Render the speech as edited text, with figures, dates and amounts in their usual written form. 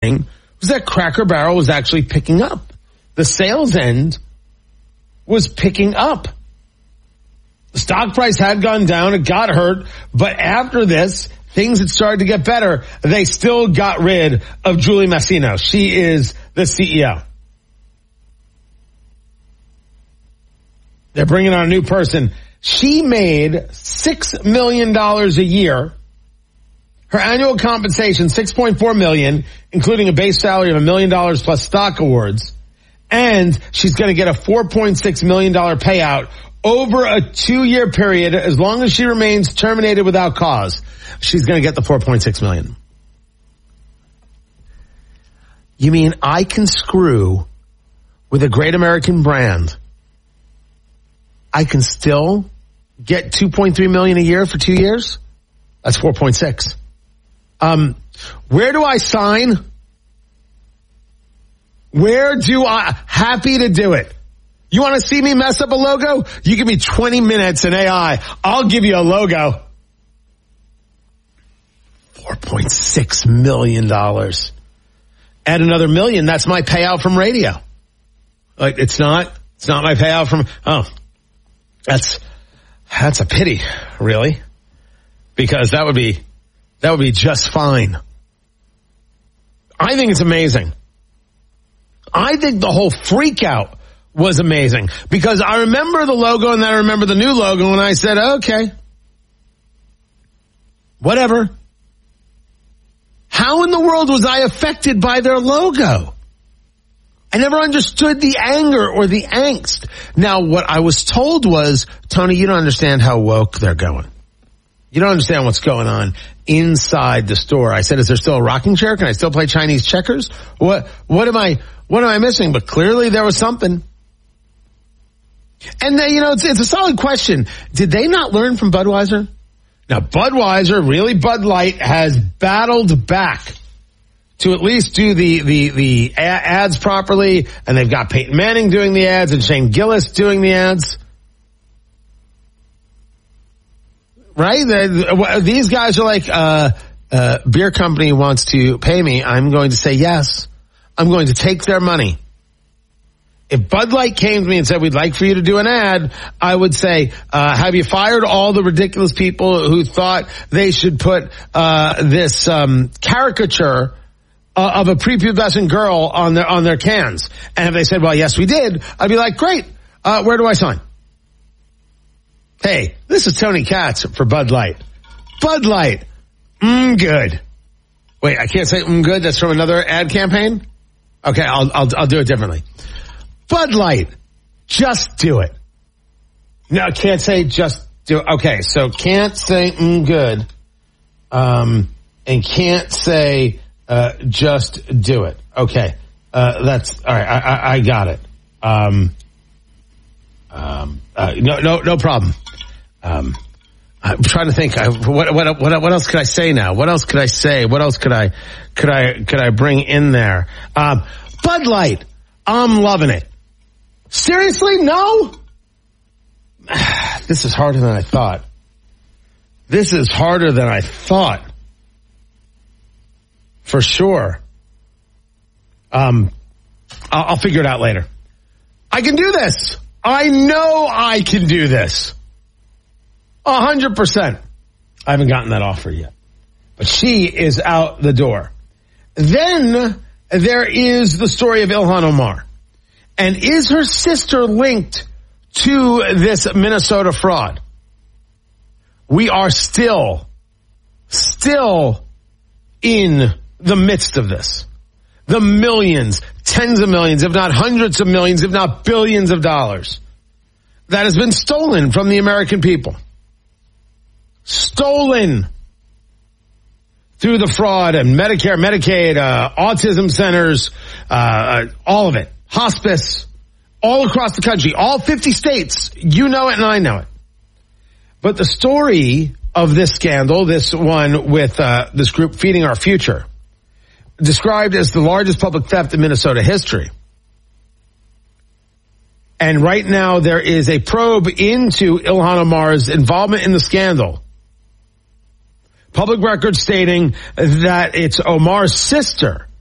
was that Cracker Barrel was actually picking up. The sales end was picking up. The stock price had gone down. It got hurt. But after this, things had started to get better. They still got rid of Julie Masino. She is the CEO. They're bringing on a new person. She made $6 million a year. Her annual compensation, $6.4 million, including a base salary of $1 million plus stock awards. And she's going to get a $4.6 million payout over a 2-year period. As long as she remains terminated without cause, she's going to get the $4.6 million. You mean I can screw with a great American brand? I can still get $2.3 million a year for 2 years? That's 4.6. Where do I sign? Where do I? Happy to do it. You want to see me mess up a logo? You give me 20 minutes in AI. I'll give you a logo. $4.6 million. Add another $1 million. That's my payout from radio. Like, it's not my payout from, that's a pity, really. Because that would be just fine. I think it's amazing. I think the whole freak out was amazing because I remember the logo and then I remember the new logo and I said, okay, whatever. How in the world was I affected by their logo? I never understood the anger or the angst. Now, what I was told was, Tony, you don't understand how woke they're going. You don't understand what's going on inside the store. I said, is there still a rocking chair? Can I still play Chinese checkers? What am I missing? But clearly there was something. And then, it's a solid question. Did they not learn from Budweiser? Now, Budweiser, really Bud Light, has battled back to at least do the ads properly. And they've got Peyton Manning doing the ads and Shane Gillis doing the ads. Right? These guys are like, beer company wants to pay me. I'm going to say yes. I'm going to take their money. If Bud Light came to me and said, we'd like for you to do an ad, I would say, have you fired all the ridiculous people who thought they should put this caricature of a prepubescent girl on their cans? And if they said, well, yes, we did, I'd be like, great. Where do I sign? Hey, this is Tony Katz for Bud Light. Bud Light. Good. Wait, I can't say good. That's from another ad campaign? Okay, I'll do it differently. Bud Light. Just do it. No, can't say just do it. Okay, so can't say good. And can't say just do it. Okay. That's all right. I got it. No problem. I'm trying to think. What else could I say now? What else could I say? What else could I bring in there? Bud Light. I'm loving it. Seriously? No? This is harder than I thought. For sure. I'll figure it out later. I can do this. I know I can do this. 100%. I haven't gotten that offer yet. But she is out the door. Then there is the story of Ilhan Omar. And is her sister linked to this Minnesota fraud? We are still in the midst of this. The millions, tens of millions, if not hundreds of millions, if not billions of dollars that has been stolen from the American people. Stolen through the fraud and Medicare, Medicaid, autism centers, all of it. Hospice, all across the country, all 50 states. You know it and I know it. But the story of this scandal, this one with this group Feeding Our Future, described as the largest public theft in Minnesota history. And right now there is a probe into Ilhan Omar's involvement in the scandal. Public records stating that it's Omar's sister